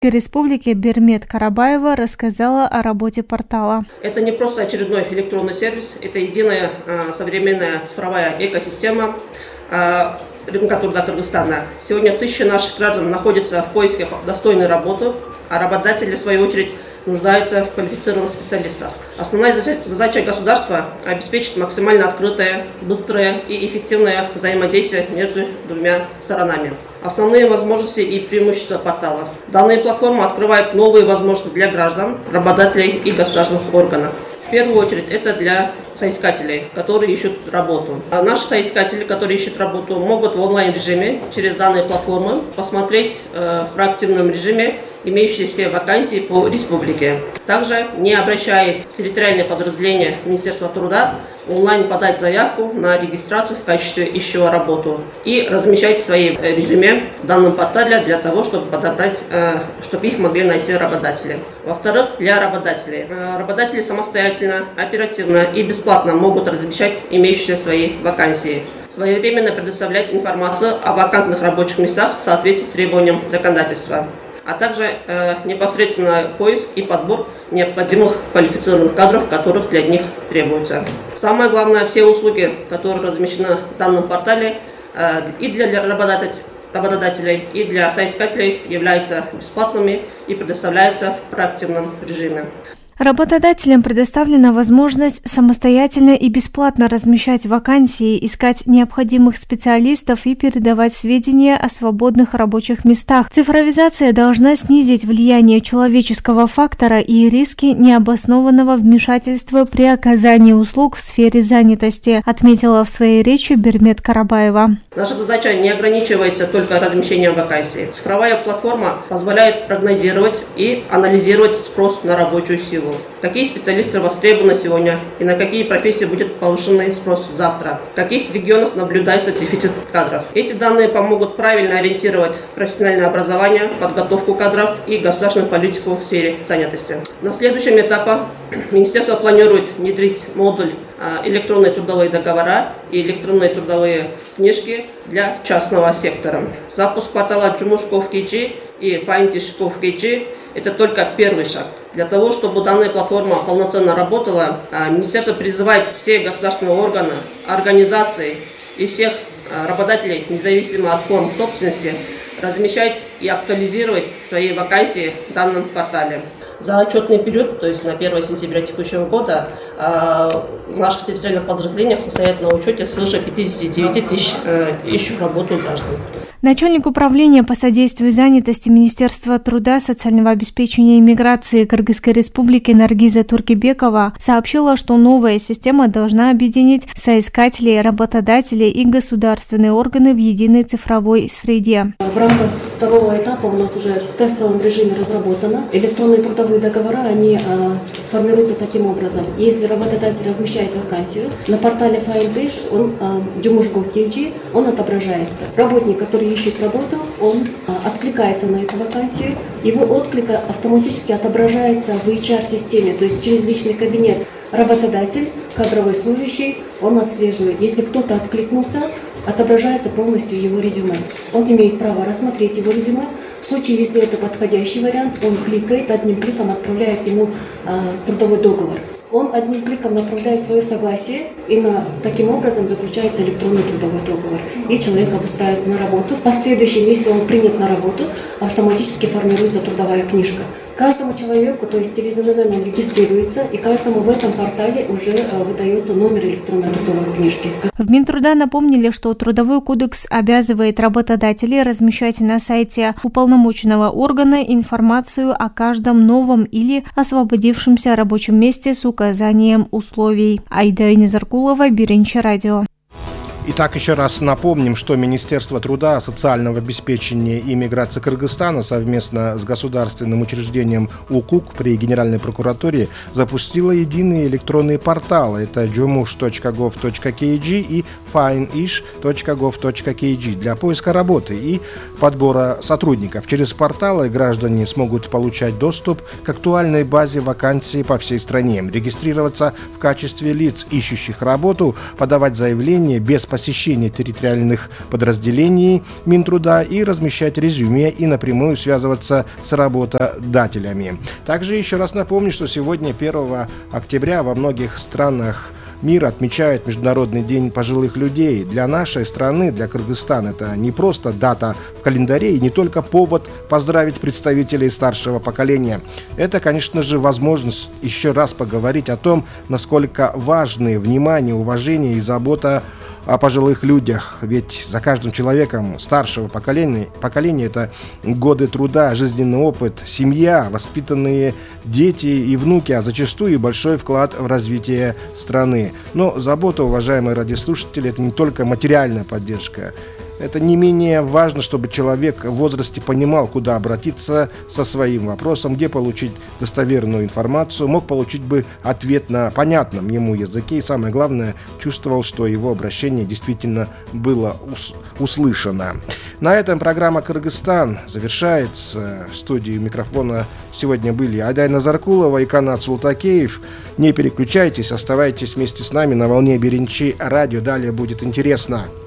Республики Бирмет Карабаева рассказала о работе портала. Это не просто очередной электронный сервис, это единая современная цифровая экосистема рынка труда Кыргызстана. Сегодня тысячи наших граждан находятся в поиске достойной работы, а работодатели, в свою очередь, нуждаются в квалифицированных специалистах. Основная задача государства – обеспечить максимально открытое, быстрое и эффективное взаимодействие между двумя сторонами. Основные возможности и преимущества порталов. Данные платформы открывают новые возможности для граждан, работодателей и государственных органов. В первую очередь это для соискателей, которые ищут работу. А наши соискатели, которые ищут работу, могут в онлайн-режиме через данные платформы посмотреть в проактивном режиме имеющиеся все вакансии по республике. Также, не обращаясь в территориальное подразделение Министерства труда, онлайн подать заявку на регистрацию в качестве ищущего работу и размещать свои резюме в данном портале для того, чтобы подобрать, чтобы их могли найти работодатели. Во-вторых, для работодателей. Работодатели самостоятельно, оперативно и бесплатно могут размещать имеющиеся свои вакансии. Своевременно предоставлять информацию о вакантных рабочих местах в соответствии с требованиям законодательства, а также непосредственно поиск и подбор необходимых квалифицированных кадров, которых для них требуется. Самое главное, все услуги, которые размещены в данном портале, и для работодателей, и для соискателей являются бесплатными и предоставляются в проактивном режиме. Работодателям предоставлена возможность самостоятельно и бесплатно размещать вакансии, искать необходимых специалистов и передавать сведения о свободных рабочих местах. Цифровизация должна снизить влияние человеческого фактора и риски необоснованного вмешательства при оказании услуг в сфере занятости, отметила в своей речи Бирмет Карабаева. Наша задача не ограничивается только размещением вакансий. Цифровая платформа позволяет прогнозировать и анализировать спрос на рабочую силу. Какие специалисты востребованы сегодня и на какие профессии будет повышенный спрос завтра. В каких регионах наблюдается дефицит кадров. Эти данные помогут правильно ориентировать профессиональное образование, подготовку кадров и государственную политику в сфере занятости. На следующем этапе Министерство планирует внедрить модуль электронные трудовые договора и электронные трудовые книжки для частного сектора. Запуск портала Jumush.gov.kg и Find.gov.kg – это только первый шаг. Для того, чтобы данная платформа полноценно работала, Министерство призывает все государственные органы, организации и всех работодателей, независимо от форм собственности, размещать и актуализировать свои вакансии в данном портале. За отчетный период, то есть на 1 сентября текущего года, в наших территориальных подразделениях состоят на учете свыше 59 тысяч ищущих работу граждан. Начальник управления по содействию занятости Министерства труда, социального обеспечения и миграции Кыргызской Республики Наргиза Туркибекова сообщила, что новая система должна объединить соискателей, работодателей и государственные органы в единой цифровой среде. В рамках второго этапа у нас уже в тестовом режиме разработано. Электронные трудовые договора, они формируются таким образом. Если работодатель размещает вакансию, на портале Find.ish, он Jumush.gov.kg, он отображается. Работник, который ищет работу, он откликается на эту вакансию. Его отклик автоматически отображается в HR-системе, то есть через личный кабинет. Работодатель, кадровый служащий, он отслеживает. Если кто-то откликнулся, отображается полностью его резюме. Он имеет право рассмотреть его резюме. В случае, если это подходящий вариант, он кликает, одним кликом отправляет ему трудовой договор. Он одним кликом направляет свое согласие, и таким образом заключается электронный трудовой договор. И человек обустраивается на работу. В последующем, если он принят на работу, автоматически формируется трудовая книжка. Каждому человеку, то есть через ИНН он регистрируется, и каждому в этом портале уже выдается номер электронной трудовой книжки. В Минтруда напомнили, что Трудовой кодекс обязывает работодателей размещать на сайте уполномоченного органа информацию о каждом новом или освободившемся рабочем месте с указанием условий. Айда Низаркулова, Биринчи радио. Итак, еще раз напомним, что Министерство труда, социального обеспечения и миграции Кыргызстана совместно с государственным учреждением УКУК при Генеральной прокуратуре запустило единые электронные порталы. Это jumush.gov.kg и findish.gov.kg для поиска работы и подбора сотрудников. Через порталы граждане смогут получать доступ к актуальной базе вакансий по всей стране, регистрироваться в качестве лиц, ищущих работу, подавать заявления без посещения территориальных подразделений Минтруда и размещать резюме и напрямую связываться с работодателями. Также еще раз напомню, что сегодня, 1 октября, во многих странах мира отмечает Международный день пожилых людей. Для нашей страны, для Кыргызстана, это не просто дата в календаре и не только повод поздравить представителей старшего поколения. Это, конечно же, возможность еще раз поговорить о том, насколько важны внимание, уважение и забота о пожилых людях. Ведь за каждым человеком старшего поколения это годы труда, жизненный опыт, семья, воспитанные дети и внуки, а зачастую и большой вклад в развитие страны. Но забота, уважаемые радиослушатели, это не только материальная поддержка. Это не менее важно, чтобы человек в возрасте понимал, куда обратиться со своим вопросом, где получить достоверную информацию, мог получить бы ответ на понятном ему языке и, самое главное, чувствовал, что его обращение действительно было услышано. На этом программа «Кыргызстан» завершается. В студии микрофона сегодня были Айдай Назаркулова и Канат Султакеев. Не переключайтесь, оставайтесь вместе с нами на волне Беренчи радио. Далее будет интересно.